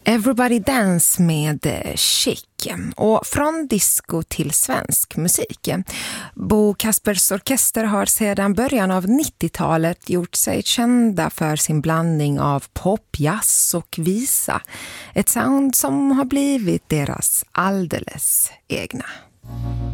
Everybody Dance med Chic, och från disco till svensk musik. Bo Kaspers Orkester har sedan början av 90-talet gjort sig kända för sin blandning av pop, jazz och visa. Ett sound som har blivit deras alldeles egna.